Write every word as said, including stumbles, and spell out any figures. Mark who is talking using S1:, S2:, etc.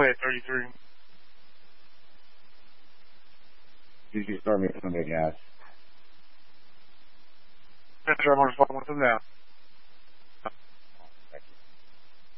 S1: ahead, thirty-three.
S2: Did you start me some big ass?
S1: Metro Motorsport, what's up now?